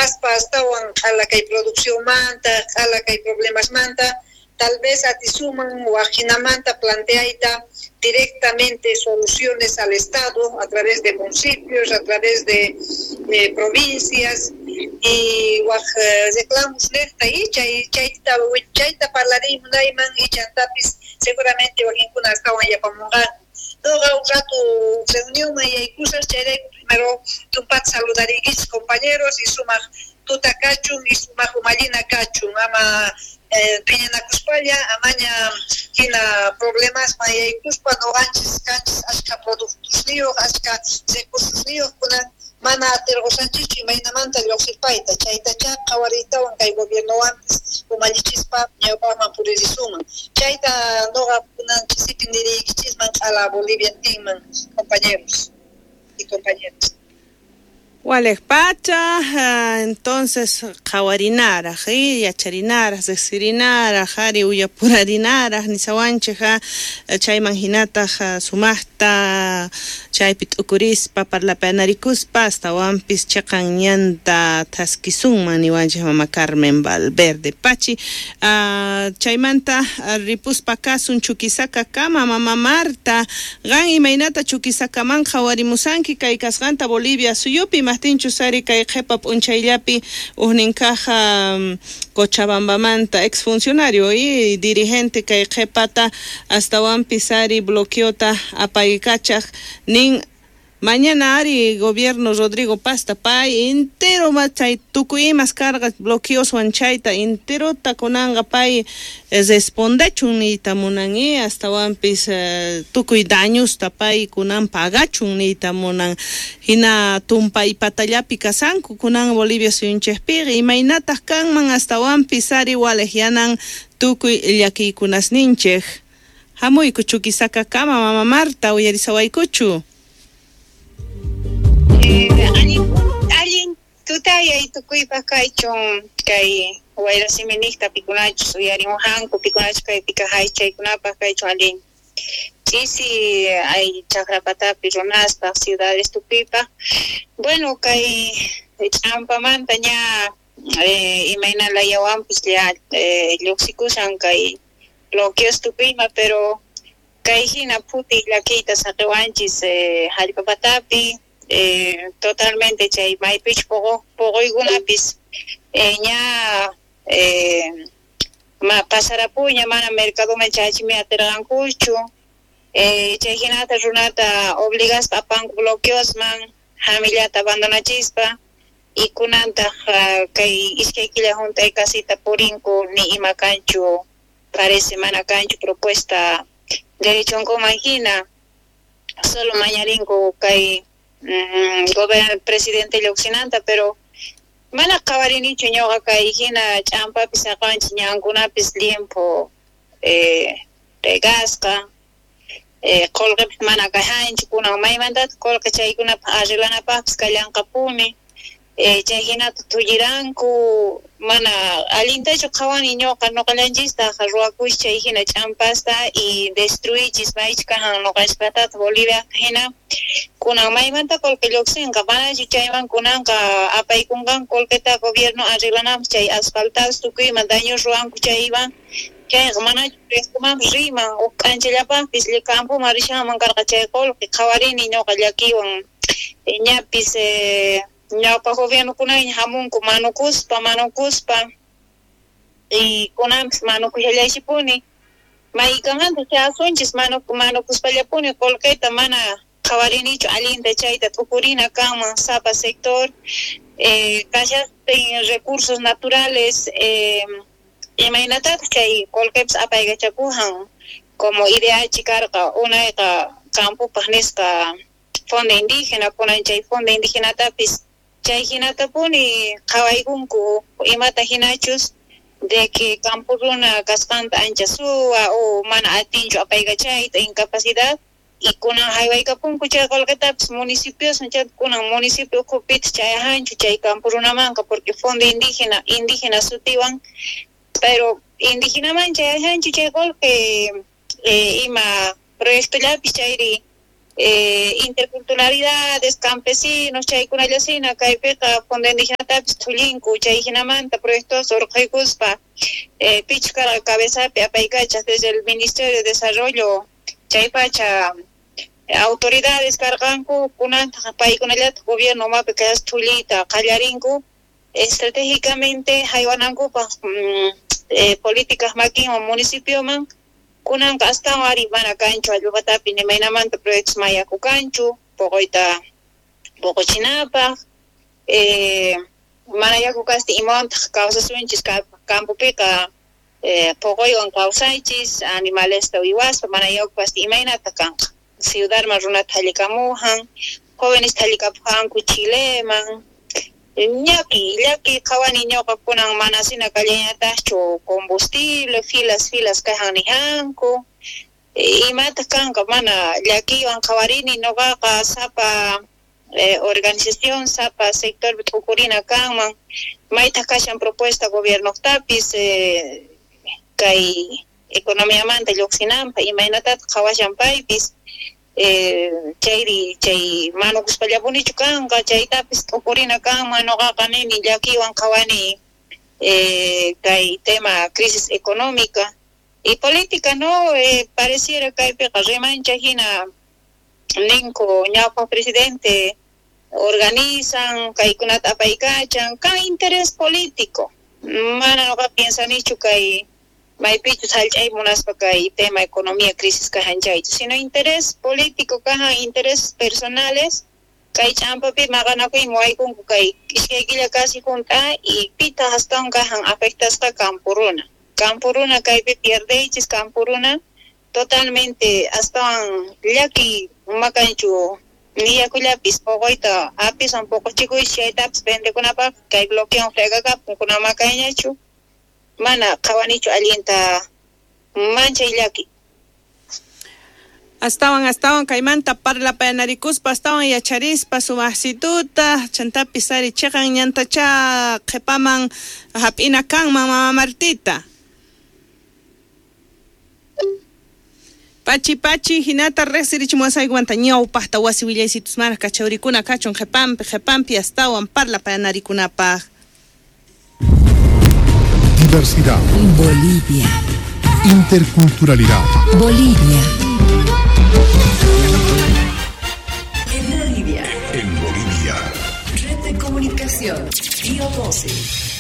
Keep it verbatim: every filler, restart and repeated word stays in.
kaspa astawan ala kay producción manta, ala kay problemas manta, tal vez atisuman Guajinamanta planteaita directamente soluciones al Estado a través de municipios, a través de, de provincias y guaj reclamos nesta y chay chayta chayta parlarimos daiman y chantapis seguramente Guajincuna estaban ya pamongan. Todo un rato reunión y hay cosas chévere primero tu pat saludar a compañeros y sumar tuta cachun y sumar humalina cachun ama eh, Piñana Cuspalla, amaña kina problemas mayay cuspa no ganches ganches hasta productos líos hasta recursos líos kuna mana tergo sanchichi mayna manta loxipaita chayta cha qawarita wan kay gobierno antes umalichispa ñawpama puririsuman chayta noqa kunan chisipindiriykichis a la Bolivia timan compañeros y compañeras. Walekpacha, uh, entonces Jawarinara, Yacharinara, Zesirinara, Jari Uyapurarinara, Nisawancheja, Chayman Hinata, Sumasta, Chaypit Ukurispa, Parlapanaricuspa, hasta Wampis Chacanyanta, Taskisuma, Niwanche Mama Carmen Valverde, Pachi, uh, Chaymanta, Ripuspa Kasun, Chukisaka Kama, Mama Marta, Gan y Mainata Chukisakaman, Jawarimusanki, Kaikasganta, Bolivia, Suyupi, Tinchu sari kay qhepap unchayllapi uhninkaja um, Cochabambamanta exfuncionario y dirigente kay qhepata hasta wampi sari bloqueota apaykachaq nin mañana ari gobierno Rodrigo Pasta pay entero machay tukuy mas cargas bloqueos wanchayta entero takunanga pay respondechun ni tamunangi hasta wampis uh, tukuy daños tapay kunan pagachun ni tamunan hina tumpay patallapi kasanku kunan Bolivia suyunchespiri imaynatas kanman hasta wampis ari walejianan tukuy llakikunas ninchej hamuy kuchukisaka kama mama Marta uyarisawaykuchu. Alin alin tutay ay tukuy pa kay chong kay wala siminista pikunach suyari mohanko pikunach kay pikahay chay kunapa kay alin chisi ay chakrapata pironas pa ciudades tupipa bueno kay champamanta nya eh imaina la yawan pisya eh luxikusan kay bloqueos tupima pero kay hina puti la kita sa rewanchis eh halipapatapi eh totalmente chay may pitch poco poco igunapis eh nya eh ma pasara puña mana mercado me chachi me atergan cucho eh chay hinata runata obligas papan bloqueos man familia ta abandona chispa y kunanta uh, kay iske kila junta y casita porinko ni imacancho parece mana cancho propuesta derecho con imagina solo mañarinko kay Mm, gobernador presidente Leuxinanta pero mana kawarini chenyo kay hina champa pisakan chinyanguna pis limpo eh regasca eh kolga mana kahain kuna may mandat kolga chay kuna ajilana pa skalan kapuni eh chahina tujiranku mana alinta cho kawani nyo kano kalanjista harua kush chahina champasta y destruir chismaich kahan no kaspata Bolivia hina kuna may manta kolke loksen kabana chichayman kunanka apay kungan kolketa gobierno arreglanam chay asfaltas tukui mandaño ruan kuchayban kay mana kuma rima o kanchilapa pisli campo marisha mangarga chay kolke kawarini nyo kallakiwan nya pis eh ñawpa gobierno kunay hamun ku manukuspa manukuspa y kunam manukushallashipuni maykananta chasunchis manuku manukuspallapuni kolketa mana qawarinichu alinta chayta tukurina kanman sapa sector eh kashasten recursos naturales eh imaynatata chay kolkeps apaygachakujan como idea chikarqa unayqa campo pagnisqa fondo indígena kunan chay fondo indígena tapis chay hinata puni qawaykunku imata hinachus de que campo runa kasqanta ancha suwa o mana atinchu apayga chayta incapacidad y kunan haywaykapunku chay kolkatapas municipios chay kunan municipio kupit chay hanchu chay campo runamanka porque fondo indígena indígena sutiwan pero indígena man chay hanchu chay kolke eh, ima proyecto lapis chayri eh, interculturalidades, campesinos, chay kunallasina, kaypiqa fonda indigenatapis thulinku, chay hinamanta proyectos urqaykuspa, eh, pichkara cabezapi apaykachas desde el Ministerio de Desarrollo, chaypacha autoridades karqanku, kunanta paykunallata gobierno mapi kayas thulita qallarinku, estratégicamente haywanankupa mm, eh, políticas makin o municipio man, kunan hasta ari mana kancho allupatapi nimaynamanta proyectos mayaku kanchu poqoyta poqochinapaq eh mana yaku kasti imanta kawsasunchis campopiqa eh poqoywan kawsaychis animalesta wiwaspa mana yaku kasti imaynata kanqa ciudadman runata hallikamujan jóvenes hallikapujanku Chileman ñaki llaki qhawani ñawqa kunan mana sina kallañatachchu combustible filas filas kajan nijanku imata kanqa mana llakiwan qhawarini noqaqa sapa eh, organización sapa sector tukurina kanman mayta kashan propuesta gobiernoktapis eh, kay economiamanta lluqsinanpa imaynatata qhawashan paypis eh chayri chay mano kuspallapunichu kanqa chaytapis tukurina kanman noqaqa nini llakiwan qhawani eh kay tema crisis económica y política no eh, pareciera kaypiqa rimancha hina ninku ñawpa presidente organizan kaykunata apaykachan kan interés político mana noqa piensanichu kay maypichus hallch'ay munaspa kay tema economía crisis kajanchaychu sino interés político kajan interés personales kay ch'ampapi maqanakuy muaykunku kay ishkaykilla kasi junta y pita hastawan kajan afectasqa Campuruna Campuruna kaypi pierdeychis Campuruna totalmente hastawan llaki makanchu niyakullapis poqoyta apisan poqochikuy chaytapis vendekunapaq kay bloqueon fregakapun kuna makayñachu mana qhawanichu allinta manchay llaki astawan astawan kaymanta parlapayanarikuspa astawan yacharispa sumaqsituta chantapis ari chiqan ñantacha qhipaman hap'ina kanman mama Martita pachi pachi hinata riqsirichimuwasaykuanta ñawpaqta wasi willaysitus mana kachawrikuna kachun qhipampi qhipampi astawan parlapayanarikunapaq. Diversidad. Bolivia. Interculturalidad. Bolivia. En Bolivia. En Bolivia. Red de comunicación. Río doce.